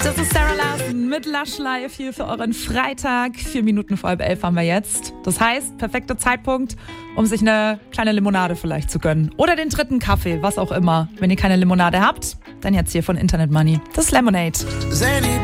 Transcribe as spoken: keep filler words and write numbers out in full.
Das ist Sarah Larson mit Lush Live hier für euren Freitag. Vier Minuten vor halb elf haben wir jetzt. Das heißt, perfekter Zeitpunkt, um sich eine kleine Limonade vielleicht zu gönnen. Oder den dritten Kaffee, was auch immer. Wenn ihr keine Limonade habt, dann jetzt hier von Internet Money. Das ist Lemonade.